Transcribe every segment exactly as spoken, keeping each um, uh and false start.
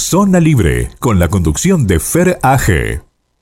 Zona Libre, con la conducción de Fer A G.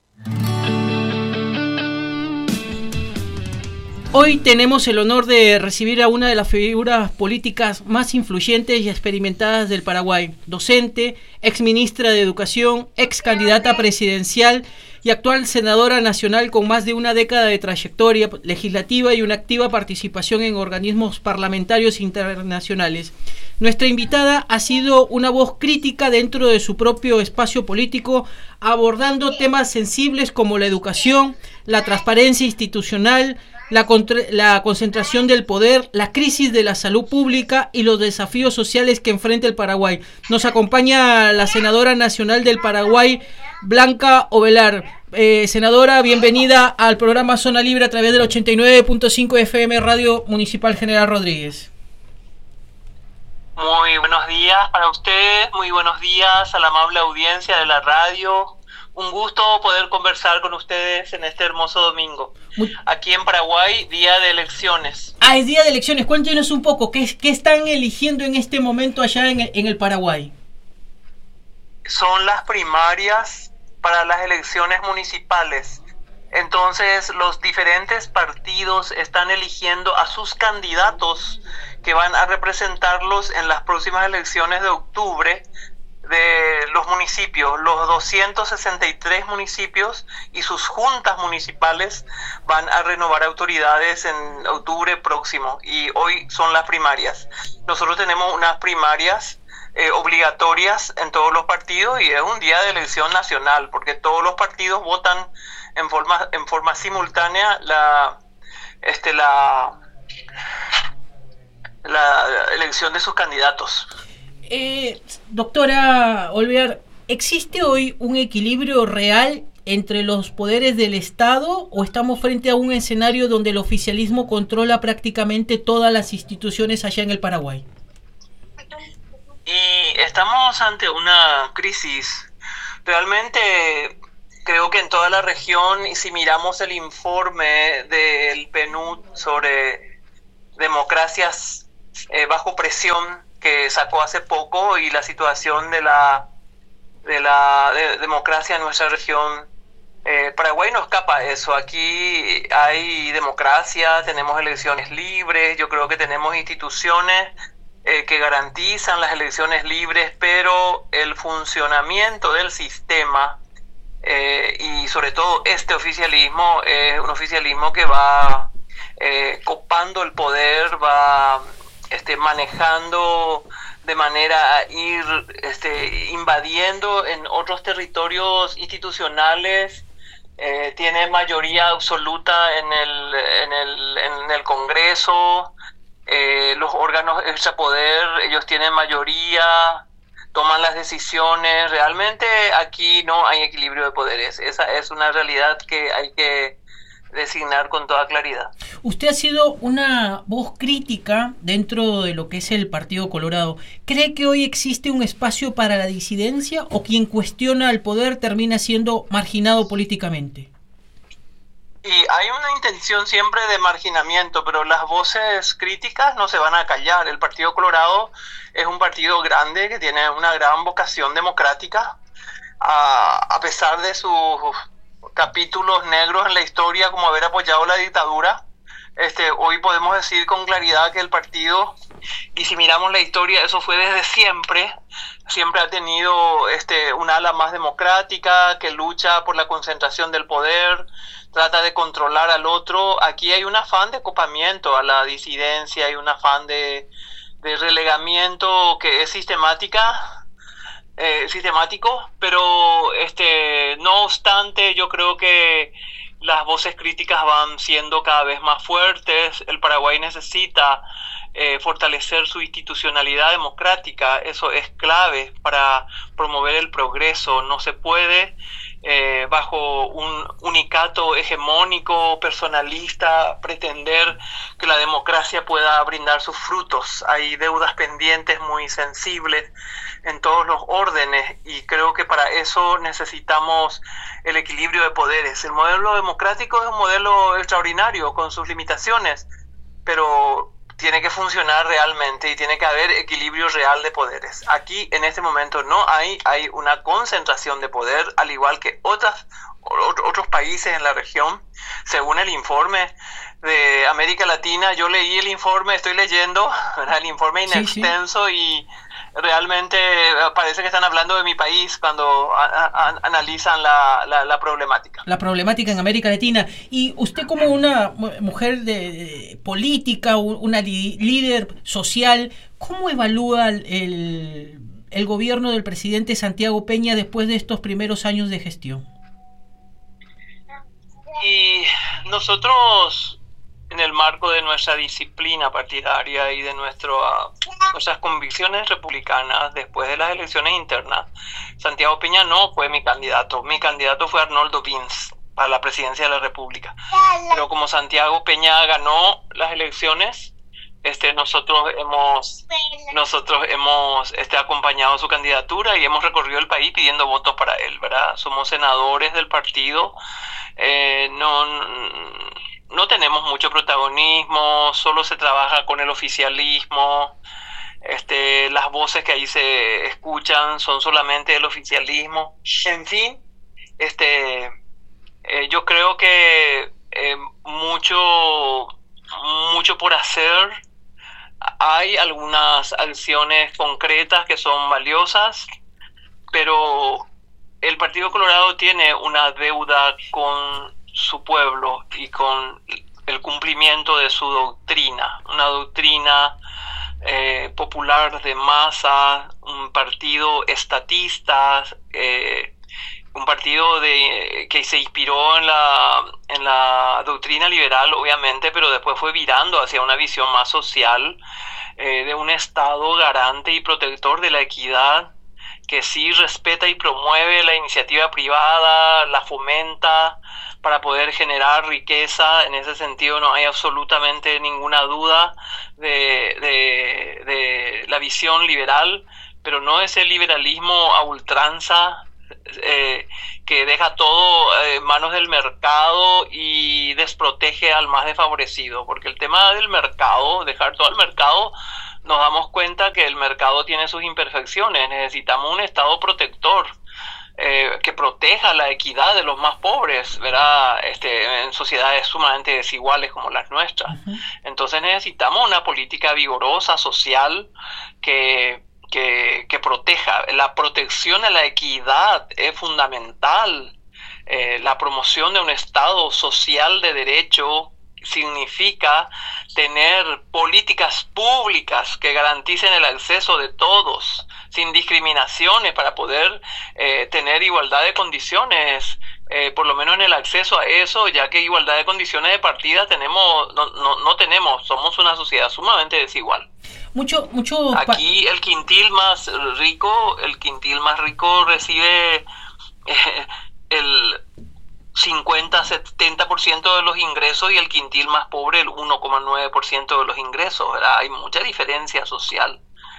Hoy tenemos el honor de recibir a una de las figuras políticas más influyentes y experimentadas del Paraguay, docente, ex ministra de Educación, ex candidata presidencial y actual senadora nacional con más de una década de trayectoria legislativa y una activa participación en organismos parlamentarios internacionales. Nuestra invitada ha sido una voz crítica dentro de su propio espacio político, abordando temas sensibles como la educación, la transparencia institucional, La, contra- la concentración del poder, la crisis de la salud pública y los desafíos sociales que enfrenta el Paraguay. Nos acompaña la senadora nacional del Paraguay, Blanca Ovelar. Eh, senadora, bienvenida al programa Zona Libre a través del ochenta y nueve punto cinco F M Radio Municipal General Rodríguez. Muy buenos días para ustedes, muy buenos días a la amable audiencia de la radio. Un gusto poder conversar con ustedes en este hermoso domingo. Aquí en Paraguay, día de elecciones. Ah, es día de elecciones. Cuéntenos un poco, ¿qué, qué están eligiendo en este momento allá en el, en el Paraguay? Son las primarias para las elecciones municipales. Entonces, los diferentes partidos están eligiendo a sus candidatos que van a representarlos en las próximas elecciones de octubre de los municipios. Los doscientos sesenta y tres municipios y sus juntas municipales van a renovar autoridades en octubre próximo, y hoy son las primarias. Nosotros tenemos unas primarias eh, obligatorias en todos los partidos, y es un día de elección nacional porque todos los partidos votan en forma en forma simultánea la este la la elección de sus candidatos. Eh, doctora Ovelar, ¿existe hoy un equilibrio real entre los poderes del Estado o estamos frente a un escenario donde el oficialismo controla prácticamente todas las instituciones allá en el Paraguay? Y estamos ante una crisis. Realmente creo que en toda la región, y si miramos el informe del P N U D sobre democracias eh, bajo presión, que sacó hace poco, y la situación de la de la de democracia en nuestra región, eh, Paraguay no escapa a eso. Aquí hay democracia, tenemos elecciones libres, yo creo que tenemos instituciones eh, que garantizan las elecciones libres, pero el funcionamiento del sistema eh, y sobre todo este oficialismo es un oficialismo que va eh, copando el poder, va Este, manejando de manera a ir este, invadiendo en otros territorios institucionales. Eh, tiene mayoría absoluta en el, en el, en el Congreso, eh, los órganos extrapoder, ellos tienen mayoría, toman las decisiones. Realmente aquí no hay equilibrio de poderes. Esa es una realidad que hay que designar con toda claridad. Usted ha sido una voz crítica dentro de lo que es el Partido Colorado. ¿Cree que hoy existe un espacio para la disidencia o quien cuestiona el poder termina siendo marginado políticamente? Y hay una intención siempre de marginamiento, pero las voces críticas no se van a callar. El Partido Colorado es un partido grande que tiene una gran vocación democrática, a, a pesar de sus capítulos negros en la historia, como haber apoyado la dictadura. Este, hoy podemos decir con claridad que el partido, y si miramos la historia, eso fue desde siempre, siempre ha tenido este, un ala más democrática, que lucha por la concentración del poder, trata de controlar al otro. Aquí hay un afán de copamiento a la disidencia, hay un afán de, de relegamiento que es sistemática, Eh, sistemático, pero este no obstante yo creo que las voces críticas van siendo cada vez más fuertes. El Paraguay necesita eh, fortalecer su institucionalidad democrática. Eso es clave para promover el progreso. No se puede eh, bajo un unicato hegemónico, personalista, pretender que la democracia pueda brindar sus frutos. Hay deudas pendientes muy sensibles en todos los órdenes, y creo que para eso necesitamos el equilibrio de poderes. El modelo democrático es un modelo extraordinario con sus limitaciones, pero tiene que funcionar realmente y tiene que haber equilibrio real de poderes. Aquí en este momento no hay, hay una concentración de poder, al igual que otras, otros países en la región. Según el informe de América Latina, yo leí el informe, estoy leyendo, ¿verdad? El informe inextenso, sí, sí. Y realmente parece que están hablando de mi país cuando a, a, analizan la, la, la problemática. La problemática en América Latina. Y usted, como una mujer de, de política, una li, líder social, ¿cómo evalúa el, el gobierno del presidente Santiago Peña después de estos primeros años de gestión? Y nosotros, en el marco de nuestra disciplina partidaria y de nuestro, uh, nuestras convicciones republicanas después de las elecciones internas, Santiago Peña no fue mi candidato. Mi candidato fue Arnoldo Vince para la presidencia de la República. Pero como Santiago Peña ganó las elecciones, este, nosotros hemos, nosotros hemos este, acompañado su candidatura y hemos recorrido el país pidiendo votos para él, ¿verdad? Somos senadores del partido. Eh, no... No tenemos mucho protagonismo, solo se trabaja con el oficialismo. Este, las voces que ahí se escuchan son solamente el oficialismo. En fin, este, eh, yo creo que eh, mucho, mucho por hacer. Hay algunas acciones concretas que son valiosas, pero el Partido Colorado tiene una deuda con su pueblo y con el cumplimiento de su doctrina, una doctrina eh, popular de masa, un partido estatista, eh, un partido de, que se inspiró en la, en la doctrina liberal, obviamente, pero después fue virando hacia una visión más social, eh, de un Estado garante y protector de la equidad, que sí respeta y promueve la iniciativa privada, la fomenta para poder generar riqueza. En ese sentido no hay absolutamente ninguna duda de, de, de la visión liberal, pero no ese liberalismo a ultranza eh, que deja todo en eh, manos del mercado y desprotege al más desfavorecido, porque el tema del mercado, dejar todo al mercado, nos damos cuenta que el mercado tiene sus imperfecciones. Necesitamos un Estado protector, eh, que proteja la equidad de los más pobres, ¿verdad? Este, en sociedades sumamente desiguales como las nuestras. Uh-huh. Entonces necesitamos una política vigorosa, social, que, que, que proteja. La protección a la equidad es fundamental. Eh, la promoción de un Estado social de derecho significa tener políticas públicas que garanticen el acceso de todos, sin discriminaciones, para poder eh, tener igualdad de condiciones, eh, por lo menos en el acceso a eso, ya que igualdad de condiciones de partida tenemos, no, no, no tenemos, somos una sociedad sumamente desigual. Mucho, mucho. Aquí el quintil más rico, el quintil más rico recibe eh, el cincuenta a setenta por ciento de los ingresos y el quintil más pobre el uno coma nueve por ciento de los ingresos, ¿verdad? Hay mucha diferencia social.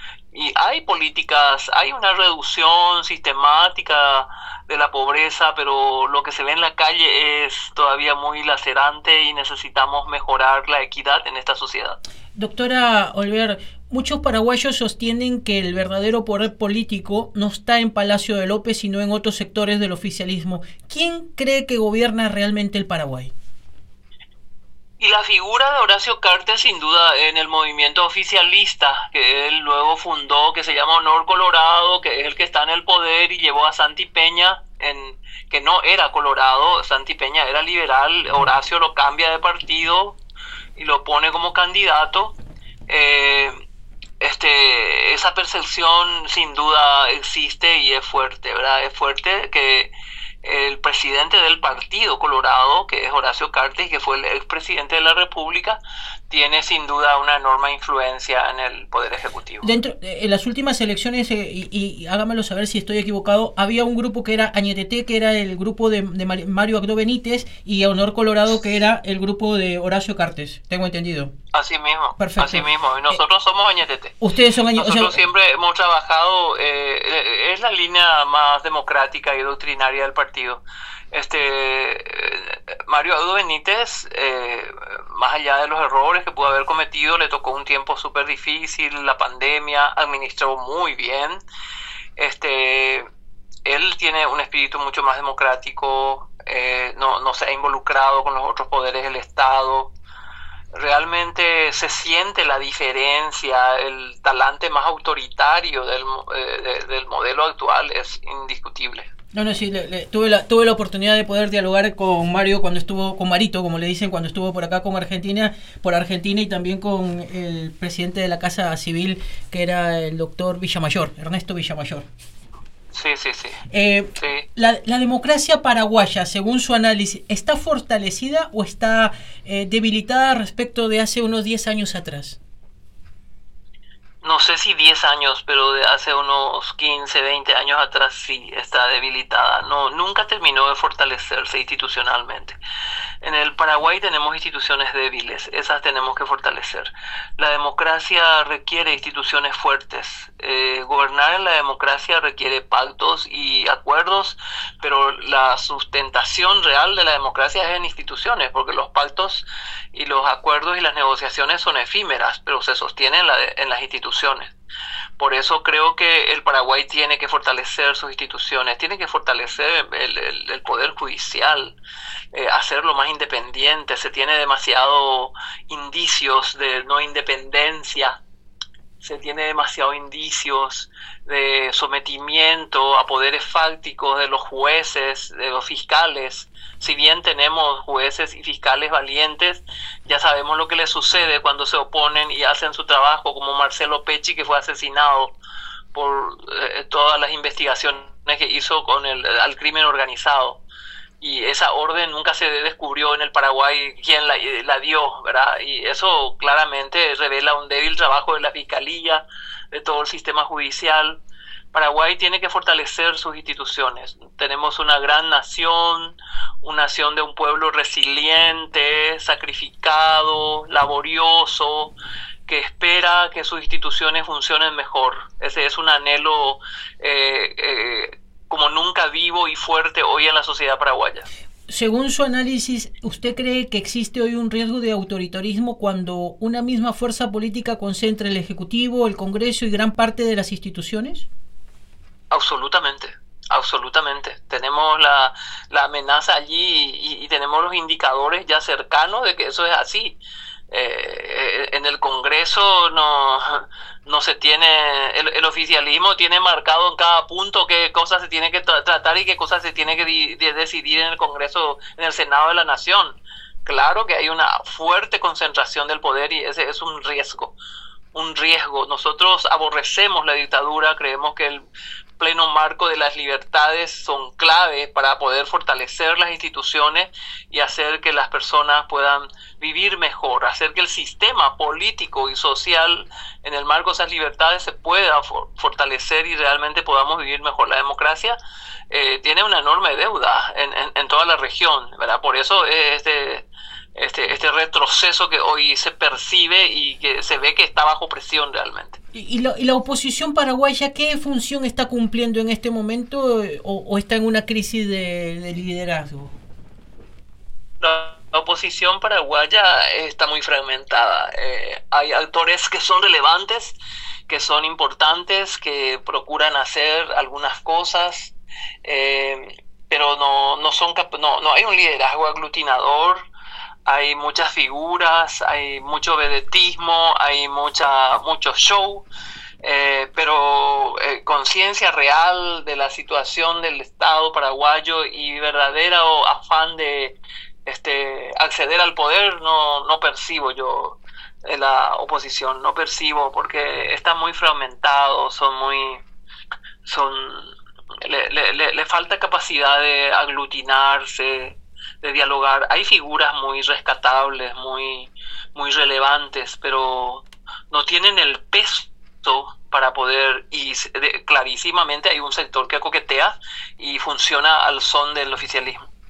Y hay políticas, hay una reducción sistemática de la pobreza, pero lo que se ve en la calle es todavía muy lacerante y necesitamos mejorar la equidad en esta sociedad. Doctora Olver, muchos paraguayos sostienen que el verdadero poder político no está en Palacio de López, sino en otros sectores del oficialismo. ¿Quién cree que gobierna realmente el Paraguay? Y la figura de Horacio Cartes, sin duda, en el movimiento oficialista que él luego fundó, que se llama Honor Colorado, que es el que está en el poder y llevó a Santi Peña, en, que no era colorado, Santi Peña era liberal, Horacio lo cambia de partido y lo pone como candidato. Eh, este, esa percepción sin duda existe y es fuerte, ¿verdad? Es fuerte que el presidente del Partido Colorado, que es Horacio Cartes, que fue el expresidente de la República, tiene sin duda una enorme influencia en el Poder Ejecutivo. Dentro, en las últimas elecciones, eh, y, y hágamelo saber si estoy equivocado, había un grupo que era Añetete, que era el grupo de, de Mario Abdo Benítez, y Honor Colorado, que era el grupo de Horacio Cartes, tengo entendido. Así mismo, perfecto. Así mismo, y nosotros eh, somos Añetete. Ustedes son Añetete. Nosotros o sea, siempre hemos trabajado, eh, es la línea más democrática y doctrinaria del partido. Este, Mario Abdo Benítez, eh, más allá de los errores que pudo haber cometido, le tocó un tiempo súper difícil, la pandemia, administró muy bien. Este, él tiene un espíritu mucho más democrático, eh, no, no se ha involucrado con los otros poderes del Estado. Realmente se siente la diferencia, el talante más autoritario del, eh, de, del modelo actual es indiscutible. No, no, sí, le, le, tuve la tuve la oportunidad de poder dialogar con Mario cuando estuvo, con Marito, como le dicen, cuando estuvo por acá con Argentina, por Argentina, y también con el presidente de la Casa Civil, que era el doctor Villamayor, Ernesto Villamayor. Sí, sí, sí. Eh, sí. La, la democracia paraguaya, según su análisis, ¿está fortalecida o está eh, debilitada respecto de hace unos diez años atrás? No sé si diez años, pero de hace unos quince, veinte años atrás sí está debilitada. No, nunca terminó de fortalecerse institucionalmente. En el Paraguay tenemos instituciones débiles, esas tenemos que fortalecer. La democracia requiere instituciones fuertes. Eh, gobernar en la democracia requiere pactos y acuerdos, pero la sustentación real de la democracia es en instituciones, porque los pactos y los acuerdos y las negociaciones son efímeras, pero se sostienen en, la, en las instituciones. Por eso creo que el Paraguay tiene que fortalecer sus instituciones, tiene que fortalecer el, el, el poder judicial, eh, hacerlo más independiente. Se tiene demasiado indicios de no independencia, se tiene demasiado indicios de sometimiento a poderes fácticos de los jueces, de los fiscales. Si bien tenemos jueces y fiscales valientes, ya sabemos lo que les sucede cuando se oponen y hacen su trabajo, como Marcelo Pecci, que fue asesinado por eh, todas las investigaciones que hizo con el al crimen organizado. Y esa orden nunca se descubrió en el Paraguay quién la, la dio, ¿verdad? Y eso claramente revela un débil trabajo de la Fiscalía, de todo el sistema judicial. Paraguay tiene que fortalecer sus instituciones. Tenemos una gran nación, una nación de un pueblo resiliente, sacrificado, laborioso, que espera que sus instituciones funcionen mejor. Ese es un anhelo eh, eh, como nunca vivo y fuerte hoy en la sociedad paraguaya. Según su análisis, ¿usted cree que existe hoy un riesgo de autoritarismo cuando una misma fuerza política concentra el Ejecutivo, el Congreso y gran parte de las instituciones? Absolutamente, absolutamente. Tenemos la, la amenaza allí y, y tenemos los indicadores ya cercanos de que eso es así. Eh, en el Congreso no, no se tiene, el, el oficialismo tiene marcado en cada punto qué cosas se tiene que tra- tratar y qué cosas se tiene que di- de decidir en el Congreso, en el Senado de la Nación. Claro que hay una fuerte concentración del poder y ese es un riesgo, un riesgo. Nosotros aborrecemos la dictadura, creemos que el pleno marco de las libertades son clave para poder fortalecer las instituciones y hacer que las personas puedan vivir mejor, hacer que el sistema político y social en el marco de esas libertades se pueda for- fortalecer y realmente podamos vivir mejor. La democracia eh, tiene una enorme deuda en, en, en toda la región, ¿verdad? Por eso este, este, este retroceso que hoy se percibe y que se ve que está bajo presión realmente. ¿Y la, y la oposición paraguaya qué función está cumpliendo en este momento eh, o, o está en una crisis de, de liderazgo? La, la oposición paraguaya está muy fragmentada. Eh, hay actores que son relevantes, que son importantes, que procuran hacer algunas cosas, eh, pero no, no, son cap- no, no hay un liderazgo aglutinador. Hay muchas figuras, hay mucho vedetismo, hay mucha mucho show, eh, pero eh, conciencia real de la situación del Estado paraguayo y verdadero afán de este acceder al poder no, no percibo yo en la oposición, no percibo porque está muy fragmentado, son muy son le, le, le, le falta capacidad de aglutinarse, de dialogar. Hay figuras muy rescatables, muy, muy relevantes, pero no tienen el peso para poder, y de, clarísimamente hay un sector que coquetea y funciona al son del oficialismo.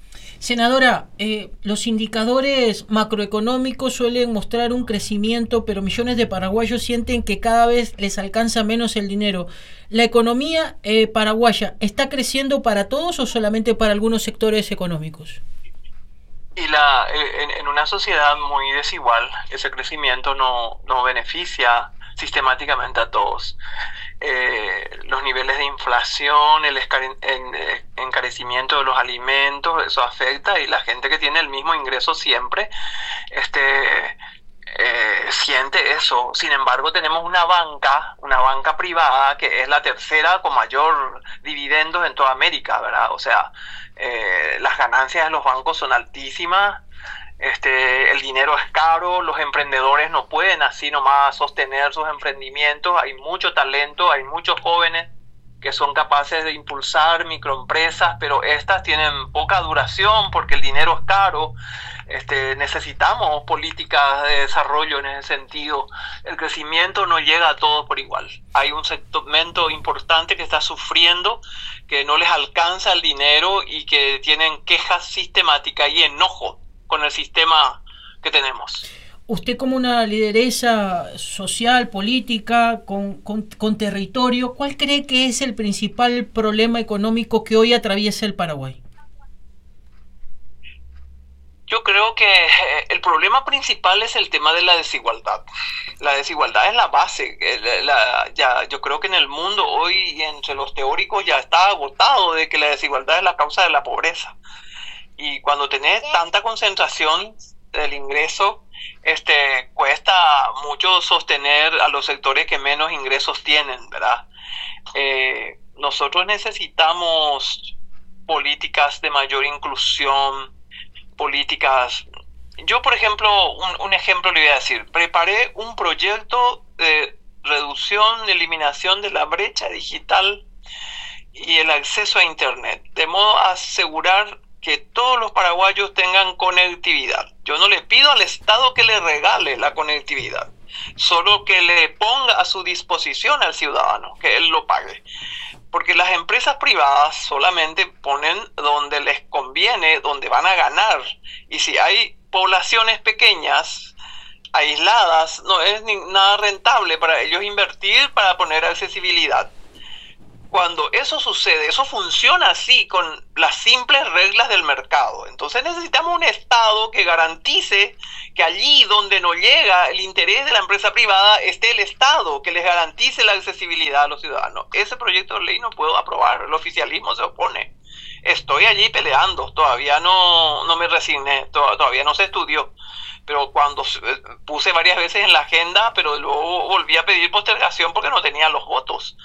Senadora, eh, los indicadores macroeconómicos suelen mostrar un crecimiento, pero millones de paraguayos sienten que cada vez les alcanza menos el dinero. ¿La economía eh, paraguaya está creciendo para todos o solamente para algunos sectores económicos? Y la, en, en una sociedad muy desigual, ese crecimiento no, no beneficia sistemáticamente a todos. Eh, los niveles de inflación, el escare- en, eh, encarecimiento de los alimentos, eso afecta, y la gente que tiene el mismo ingreso siempre este, eh, siente eso. Sin embargo, tenemos una banca, una banca privada que es la tercera con mayor dividendos en toda América, ¿verdad? O sea, eh, las ganancias de los bancos son altísimas. Este, el dinero es caro, los emprendedores no pueden así nomás sostener sus emprendimientos, hay mucho talento, hay muchos jóvenes que son capaces de impulsar microempresas, pero estas tienen poca duración porque el dinero es caro. Este, necesitamos políticas de desarrollo en ese sentido. El crecimiento no llega a todos por igual. Hay un segmento importante que está sufriendo, que no les alcanza el dinero y que tienen quejas sistemáticas y enojo con el sistema que tenemos. Usted, como una lideresa social, política, con, con, con territorio, ¿cuál cree que es el principal problema económico que hoy atraviesa el Paraguay? Yo creo que el problema principal es el tema de la desigualdad. La desigualdad es la base. La, la, ya, yo creo que en el mundo hoy, entre los teóricos, ya está agotado de que la desigualdad es la causa de la pobreza. Y cuando tenés tanta concentración del ingreso, este, cuesta mucho sostener a los sectores que menos ingresos tienen, ¿verdad? Eh, nosotros necesitamos políticas de mayor inclusión, políticas... Yo, por ejemplo, un, un ejemplo le voy a decir. Preparé un proyecto de reducción, de eliminación de la brecha digital y el acceso a Internet, de modo a asegurar que todos los paraguayos tengan conectividad. Yo no le pido al Estado que le regale la conectividad, solo que le ponga a su disposición al ciudadano, que él lo pague. Porque las empresas privadas solamente ponen donde les conviene, donde van a ganar. Y si hay poblaciones pequeñas, aisladas, no es ni nada rentable para ellos invertir para poner accesibilidad. Cuando eso sucede, eso funciona así, con las simples reglas del mercado. Entonces necesitamos un Estado que garantice que allí donde no llega el interés de la empresa privada esté el Estado, que les garantice la accesibilidad a los ciudadanos. Ese proyecto de ley no puedo aprobar, el oficialismo se opone. Estoy allí peleando, todavía no, no me resigné, to- todavía no se estudió. Pero cuando puse varias veces en la agenda, pero luego volví a pedir postergación porque no tenía los votos.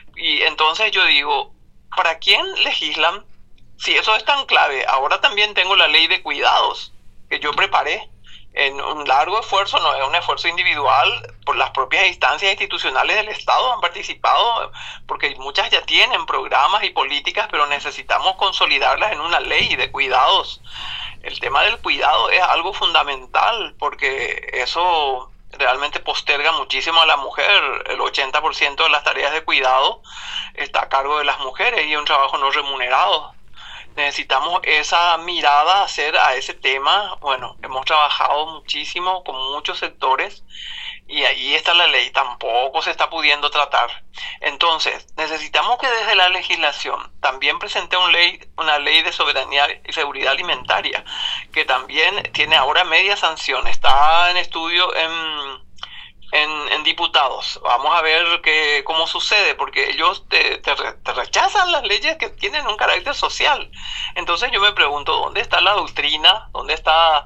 Y entonces yo digo, ¿para quién legislan? Si eso es tan clave. Ahora también tengo la ley de cuidados que yo preparé en un largo esfuerzo, no es un esfuerzo individual, por las propias instancias institucionales del Estado han participado, porque muchas ya tienen programas y políticas, pero necesitamos consolidarlas en una ley de cuidados. El tema del cuidado es algo fundamental, porque eso realmente posterga muchísimo a la mujer. El ochenta por ciento de las tareas de cuidado está a cargo de las mujeres y es un trabajo no remunerado. Necesitamos esa mirada hacer a ese tema. Bueno, hemos trabajado muchísimo con muchos sectores y ahí está la ley, tampoco se está pudiendo tratar. Entonces, necesitamos que desde la legislación también presente una ley, una ley de soberanía y seguridad alimentaria, que también tiene ahora media sanción, está en estudio en... En, en diputados. Vamos a ver que, cómo sucede, porque ellos te, te, te rechazan las leyes que tienen un carácter social. Entonces yo me pregunto, ¿dónde está la doctrina? ¿Dónde está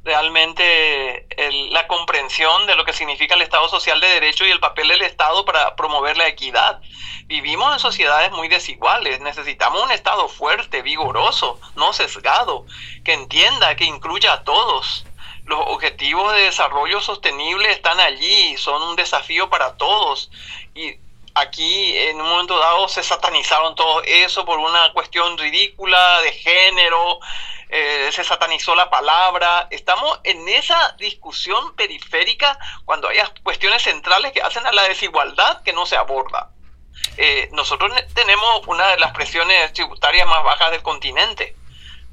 realmente el, la comprensión de lo que significa el Estado Social de Derecho y el papel del Estado para promover la equidad? Vivimos en sociedades muy desiguales, necesitamos un Estado fuerte, vigoroso, no sesgado, que entienda, que incluya a todos. Los objetivos de desarrollo sostenible están allí, son un desafío para todos. Y aquí en un momento dado se satanizaron todo eso por una cuestión ridícula de género, eh, se satanizó la palabra. Estamos en esa discusión periférica cuando hay cuestiones centrales que hacen a la desigualdad que no se aborda. Eh, nosotros tenemos una de las presiones tributarias más bajas del continente.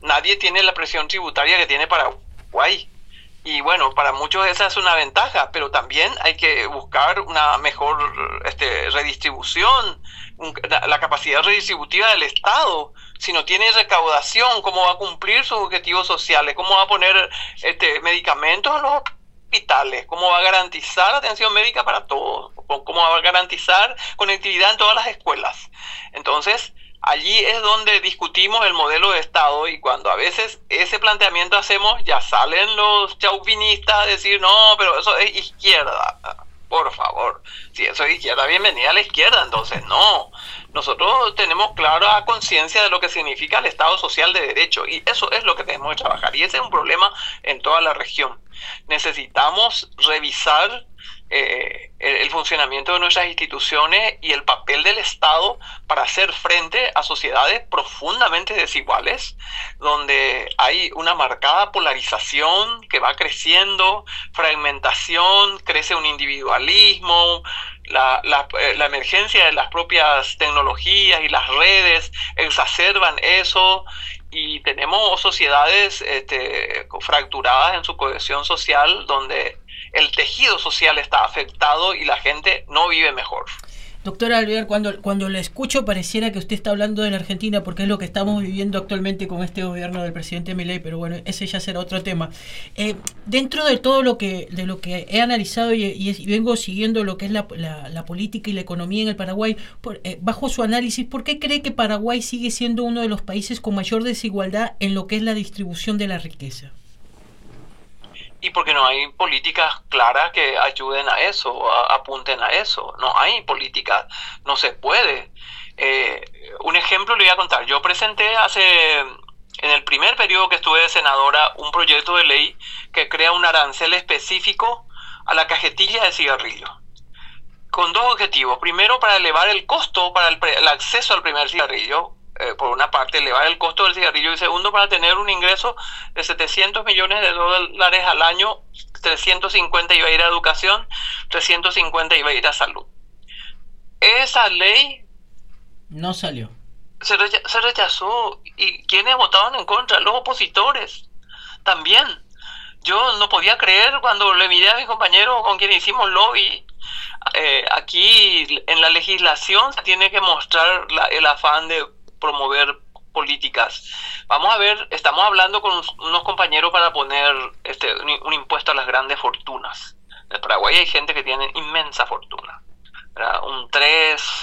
nadie tiene la presión tributaria que tiene Paraguay. Y bueno, para muchos esa es una ventaja, pero también hay que buscar una mejor este, redistribución, un, la, la capacidad redistributiva del Estado. Si no tiene recaudación, ¿cómo va a cumplir sus objetivos sociales? ¿Cómo va a poner este, medicamentos en los hospitales? ¿Cómo va a garantizar atención médica para todos? ¿Cómo va a garantizar conectividad en todas las escuelas? Entonces, allí es donde discutimos el modelo de Estado, y cuando a veces ese planteamiento hacemos, ya salen los chauvinistas a decir, no, pero eso es izquierda. Por favor, si eso es izquierda, bienvenida a la izquierda. Entonces, no. Nosotros tenemos clara conciencia de lo que significa el Estado social de derecho, y eso es lo que tenemos que trabajar. Y ese es un problema en toda la región. Necesitamos revisar Eh, el funcionamiento de nuestras instituciones y el papel del Estado para hacer frente a sociedades profundamente desiguales, donde hay una marcada polarización que va creciendo, fragmentación, crece un individualismo, la, la, la emergencia de las propias tecnologías y las redes exacerban eso, y tenemos sociedades este, fracturadas en su cohesión social, donde el tejido social está afectado y la gente no vive mejor. Doctora Alvear, cuando, cuando la escucho pareciera que usted está hablando de la Argentina, porque es lo que estamos viviendo actualmente con este gobierno del presidente Milei, pero bueno, ese ya será otro tema. Eh, dentro de todo lo que de lo que he analizado y, y, y vengo siguiendo lo que es la, la, la política y la economía en el Paraguay, por, eh, bajo su análisis, ¿por qué cree que Paraguay sigue siendo uno de los países con mayor desigualdad en lo que es la distribución de la riqueza? Y porque no hay políticas claras que ayuden a eso, a, apunten a eso. No hay políticas, no se puede. Eh, un ejemplo le voy a contar. Yo presenté hace, en el primer periodo que estuve de senadora, un proyecto de ley que crea un arancel específico a la cajetilla de cigarrillo, con dos objetivos. Primero, para elevar el costo para el, pre, el acceso al primer cigarrillo. Eh, por una parte, elevar el costo del cigarrillo, y segundo, para tener un ingreso de setecientos millones de dólares al año. Trescientos cincuenta iba a ir a educación, trescientos cincuenta iba a ir a salud. Esa ley no salió. Se, recha- se rechazó. ¿Y quiénes votaron en contra? Los opositores también. Yo no podía creer cuando le miré a mis compañeros con quienes hicimos lobby. Eh, aquí en la legislación se tiene que mostrar la, el afán de promover políticas. Vamos a ver, estamos hablando con unos compañeros para poner este un, un impuesto a las grandes fortunas. En Paraguay hay gente que tiene inmensa fortuna, ¿verdad? Un tres